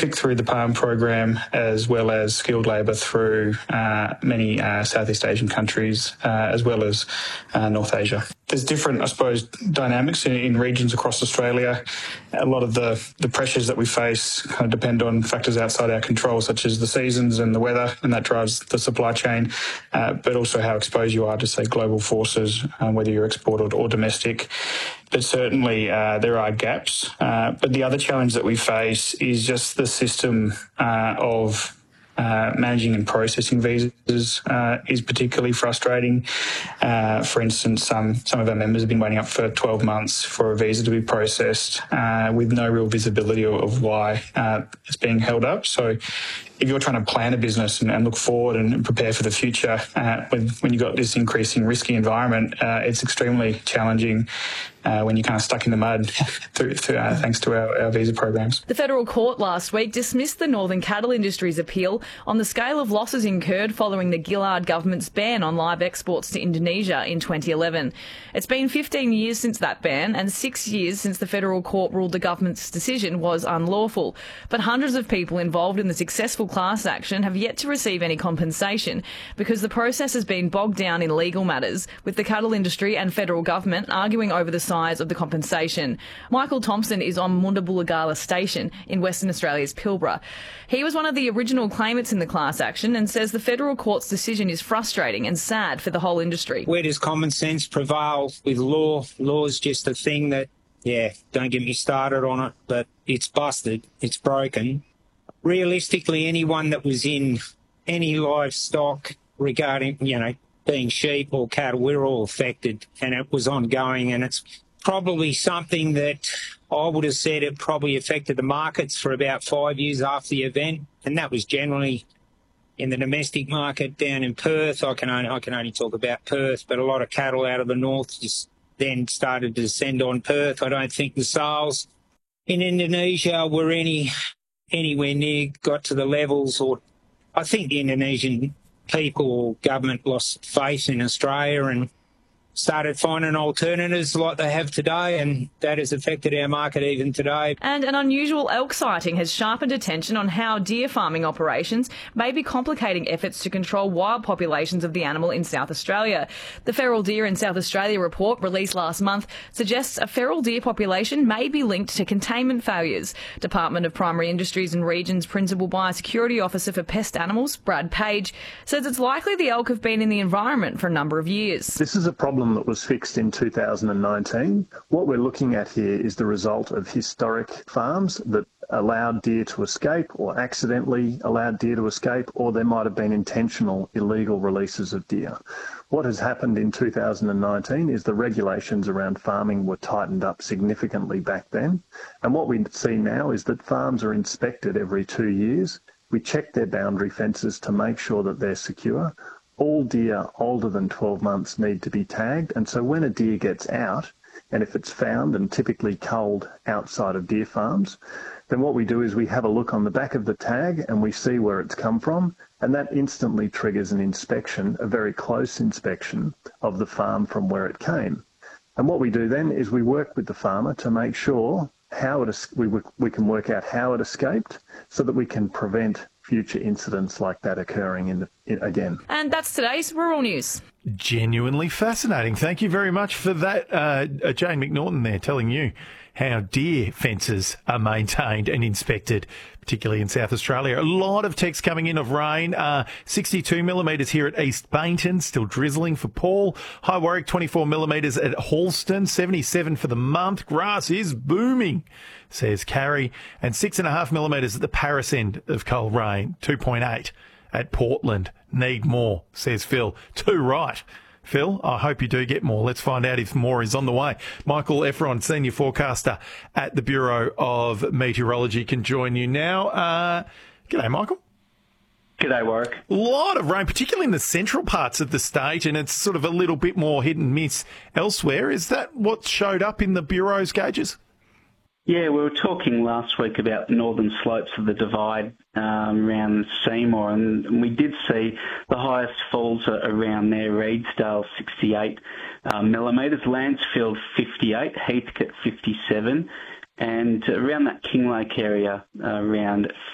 domestic through the PALM program, as well as skilled labour through many Southeast Asian countries, as well as North Asia. There's different, I suppose, dynamics in regions across Australia. A lot of the pressures that we face kind of depend on factors outside our control, such as the seasons and the weather, and that drives the supply chain, but also how exposed you are to, say, global forces, whether you're export or domestic. But certainly there are gaps. But the other challenge that we face is just the system of managing and processing visas is particularly frustrating. For instance, some of our members have been waiting up for 12 months for a visa to be processed with no real visibility of why it's being held up. So if you're trying to plan a business and look forward and prepare for the future, when you've got this increasing risky environment, it's extremely challenging when you're kind of stuck in the mud thanks to our visa programs. The federal court last week dismissed the Northern Cattle Industry's appeal on the scale of losses incurred following the Gillard government's ban on live exports to Indonesia in 2011. It's been 15 years since that ban and 6 years since the federal court ruled the government's decision was unlawful. But hundreds of people involved in the successful class action have yet to receive any compensation because the process has been bogged down in legal matters, with the cattle industry and federal government arguing over the size of the compensation. Michael Thompson is on Mundabulagala Station in Western Australia's Pilbara. He was one of the original claimants in the class action and says the federal court's decision is frustrating and sad for the whole industry. Where does common sense prevail with law? Law is just a thing that, don't get me started on it, but it's busted, it's broken. Realistically, anyone that was in any livestock regarding, being sheep or cattle, we're all affected, and it was ongoing, and it's probably something that I would have said it probably affected the markets for about 5 years after the event, and that was generally in the domestic market down in Perth. I can only talk about Perth, but a lot of cattle out of the north just then started to descend on Perth. I don't think the sales in Indonesia were anywhere near got to the levels, or I think the Indonesian people or government lost faith in Australia and started finding alternatives like they have today, and that has affected our market even today. And an unusual elk sighting has sharpened attention on how deer farming operations may be complicating efforts to control wild populations of the animal in South Australia. The Feral Deer in South Australia report, released last month, suggests a feral deer population may be linked to containment failures. Department of Primary Industries and Regions Principal Biosecurity Officer for Pest Animals, Brad Page, says it's likely the elk have been in the environment for a number of years. This is a problem that was fixed in 2019. What we're looking at here is the result of historic farms that allowed deer to escape or accidentally allowed deer to escape, or there might have been intentional illegal releases of deer. What has happened in 2019 is the regulations around farming were tightened up significantly back then. And what we see now is that farms are inspected every 2 years. We check their boundary fences to make sure that they're secure. All deer older than 12 months need to be tagged, and so when a deer gets out, and if it's found and typically culled outside of deer farms, then what we do is we have a look on the back of the tag and we see where it's come from, and that instantly triggers an inspection, a very close inspection of the farm from where it came. And what we do then is we work with the farmer to make sure we can work out how it escaped so that we can prevent future incidents like that occurring again. And that's today's Rural News. Genuinely fascinating. Thank you very much for that, Jane McNaughton there, telling you how deer fences are maintained and inspected, particularly in South Australia. A lot of text coming in of rain. 62 millimetres here at East Bainton, still drizzling for Paul. High Warwick, 24 millimetres at Halston, 77 for the month. Grass is booming, says Carrie. And 6.5 millimetres at the Paris end of Coleraine, 2.8 at Portland. Need more, says Phil. Too right. Phil, I hope you do get more. Let's find out if more is on the way. Michael Efron, senior forecaster at the Bureau of Meteorology, can join you now. G'day, Michael. G'day, Warwick. A lot of rain, particularly in the central parts of the state, and it's sort of a little bit more hit and miss elsewhere. Is that what showed up in the Bureau's gauges? Yeah, we were talking last week about the northern slopes of the Divide around Seymour, and we did see the highest falls around there, Reedsdale 68 millimetres, Lancefield 58, Heathcote 57, and around that Kinglake area around